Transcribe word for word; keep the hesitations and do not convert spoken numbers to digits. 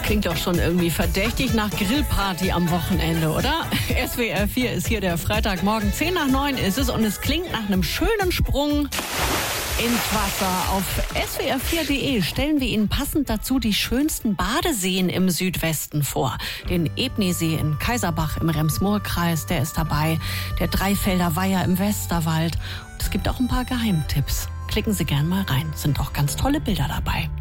klingt doch schon irgendwie verdächtig nach Grillparty am Wochenende, oder? S W R vier ist hier der Freitagmorgen. zehn nach neun ist es und es klingt nach einem schönen Sprung ins Wasser. Auf S W R vier punkt de stellen wir Ihnen passend dazu die schönsten Badeseen im Südwesten vor. Den Ebnisee in Kaisersbach im Rems-Murr-Kreis, der ist dabei. Der Dreifelder Weiher im Westerwald. Und es gibt auch ein paar Geheimtipps. Klicken Sie gern mal rein. Sind auch ganz tolle Bilder dabei.